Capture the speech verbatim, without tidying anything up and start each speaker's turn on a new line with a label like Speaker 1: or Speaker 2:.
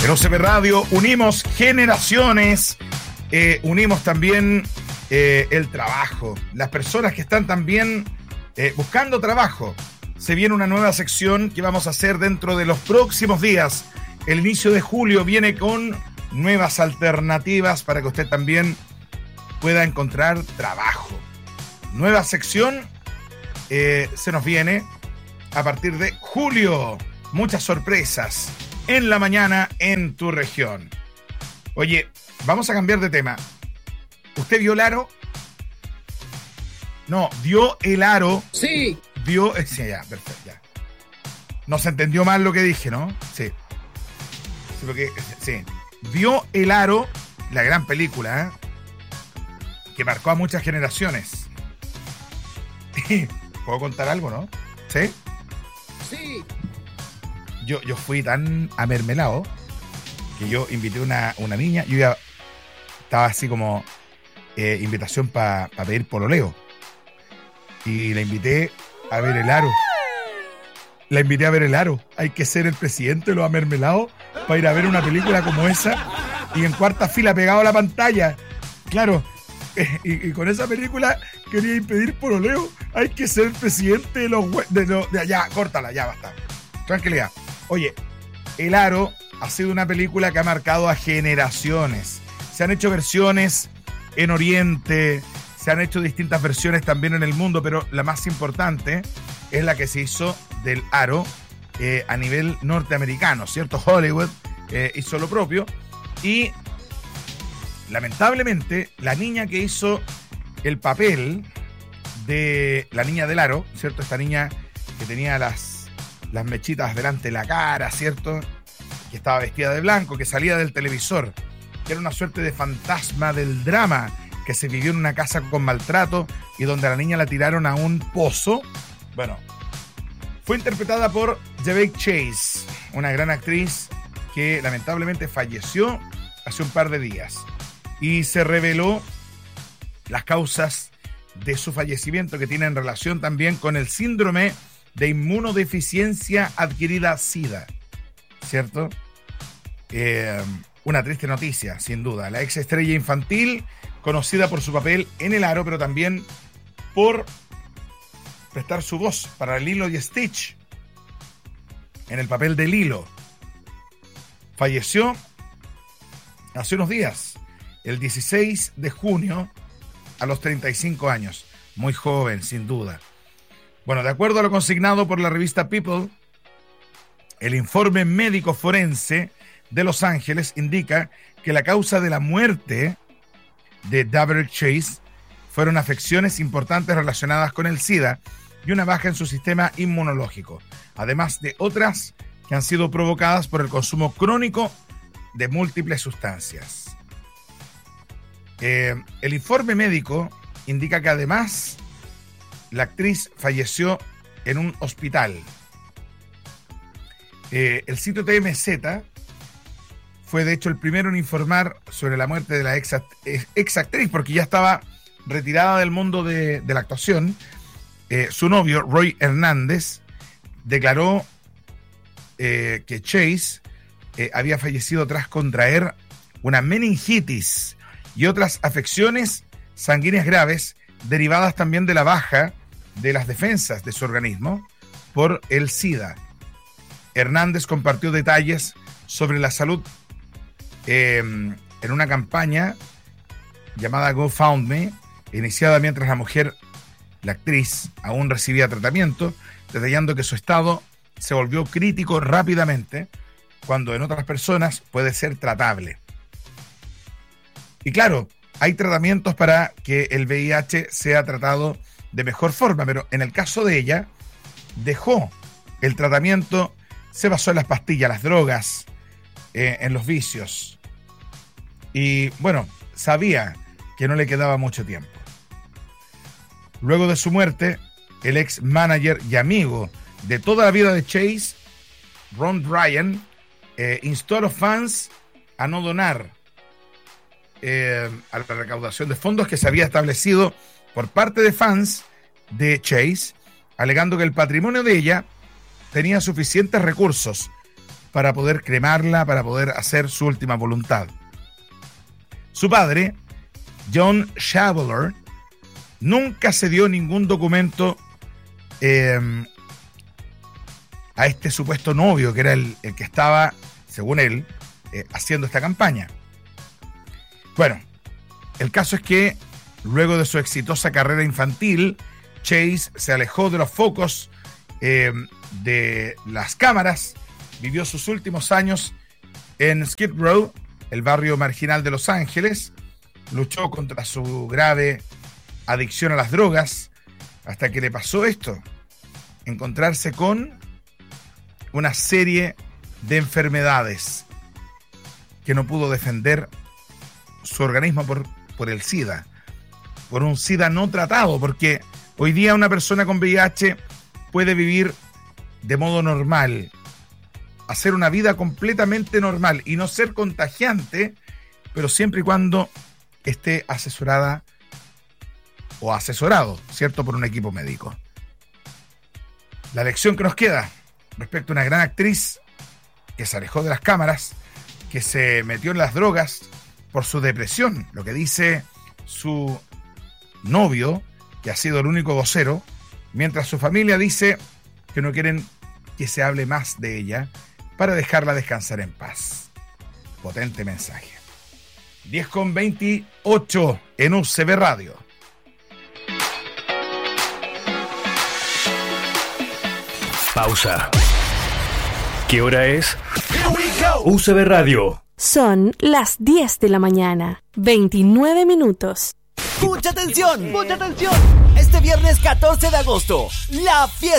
Speaker 1: En O C P Radio unimos generaciones, eh, unimos también eh, el trabajo. Las personas que están también eh, buscando trabajo. Se viene una nueva sección que vamos a hacer dentro de los próximos días. El inicio de julio viene con nuevas alternativas para que usted también pueda encontrar trabajo. Nueva sección eh, se nos viene a partir de julio. Muchas sorpresas en la mañana en tu región. Oye, vamos a cambiar de tema. ¿Usted vio el aro? No, ¿vio el aro?
Speaker 2: Sí.
Speaker 1: Vio... Sí, ya, perfecto, ya. No se entendió mal lo que dije, ¿no? Sí. Sí, porque... Sí. Vio el aro, la gran película, ¿eh? Que marcó a muchas generaciones. ¿Puedo contar algo, no? ¿Sí?
Speaker 2: Sí.
Speaker 1: Yo, yo fui tan amermelado que yo invité a una, una niña. Yo ya estaba así como eh, invitación para pa pedir pololeo. Y la invité a ver el aro. La invité a ver el aro. Hay que ser el presidente de los amermelados para ir a ver una película como esa. Y en cuarta fila pegado a la pantalla. Claro. Eh, y, y con esa película quería impedir pololeo. Hay que ser presidente de los... De, los de, ya, córtala, ya basta. Tranquilidad. Oye, El Aro ha sido una película que ha marcado a generaciones. Se han hecho versiones en Oriente, se han hecho distintas versiones también en el mundo, pero la más importante es la que se hizo del Aro eh, a nivel norteamericano, ¿cierto? Hollywood eh, hizo lo propio y lamentablemente la niña que hizo el papel de la niña del Aro, ¿cierto? Esta niña que tenía las las mechitas delante de la cara, ¿cierto? Que estaba vestida de blanco, que salía del televisor, que era una suerte de fantasma del drama que se vivió en una casa con maltrato y donde a la niña la tiraron a un pozo. Bueno, fue interpretada por Yvette Chase, una gran actriz que lamentablemente falleció hace un par de días. Y se reveló las causas de su fallecimiento, que tienen relación también con el síndrome de inmunodeficiencia adquirida SIDA, ¿cierto? Eh, una triste noticia, sin duda. La ex estrella infantil, conocida por su papel en El Aro, pero también por prestar su voz para Lilo y Stitch, en el papel de Lilo, falleció hace unos días, el dieciséis de junio, a los treinta y cinco años. Muy joven, sin duda. Bueno, de acuerdo a lo consignado por la revista People, el informe médico forense de Los Ángeles indica que la causa de la muerte de Yvette Chase fueron afecciones importantes relacionadas con el SIDA y una baja en su sistema inmunológico, además de otras que han sido provocadas por el consumo crónico de múltiples sustancias. Eh, el informe médico indica que además la actriz falleció en un hospital. Eh, el sitio T M Z fue de hecho el primero en informar sobre la muerte de la ex, ex actriz, porque ya estaba retirada del mundo de, de la actuación. Eh, su novio, Roy Hernández, declaró eh, que Chase eh, había fallecido tras contraer una meningitis y otras afecciones sanguíneas graves derivadas también de la baja de las defensas de su organismo por el SIDA. Hernández compartió detalles sobre la salud eh, en una campaña llamada GoFundMe, iniciada mientras la mujer, la actriz, aún recibía tratamiento, detallando que su estado se volvió crítico rápidamente, cuando en otras personas puede ser tratable. Y claro, hay tratamientos para que el V I H sea tratado de mejor forma, pero en el caso de ella, dejó el tratamiento, se basó en las pastillas, las drogas, eh, en los vicios. Y bueno, sabía que no le quedaba mucho tiempo. Luego de su muerte, el ex manager y amigo de toda la vida de Chase, Ron Bryan, eh, instó a los fans a no donar eh, a la recaudación de fondos que se había establecido por parte de fans de Chase, alegando que el patrimonio de ella tenía suficientes recursos para poder cremarla, para poder hacer su última voluntad. Su padre, John Shaveler, nunca se dio ningún documento eh, a este supuesto novio, que era el, el que estaba, según él, eh, haciendo esta campaña. Bueno, el caso es que luego de su exitosa carrera infantil, Chase se alejó de los focos eh, de las cámaras, vivió sus últimos años en Skid Row, el barrio marginal de Los Ángeles, luchó contra su grave adicción a las drogas, hasta que le pasó esto, encontrarse con una serie de enfermedades que no pudo defender su organismo por, por el SIDA, por un SIDA no tratado, porque hoy día una persona con V I H puede vivir de modo normal, hacer una vida completamente normal y no ser contagiante, pero siempre y cuando esté asesorada o asesorado, ¿cierto?, por un equipo médico. La lección que nos queda respecto a una gran actriz que se alejó de las cámaras, que se metió en las drogas por su depresión, lo que dice su novio, que ha sido el único vocero, mientras su familia dice que no quieren que se hable más de ella para dejarla descansar en paz. Potente mensaje. diez con veintiocho en U C B Radio.
Speaker 2: Pausa. ¿Qué hora es? U C B Radio.
Speaker 3: Son las diez de la mañana, veintinueve minutos.
Speaker 4: ¡Mucha atención! ¡Mucha atención! Este viernes catorce de agosto, la fiesta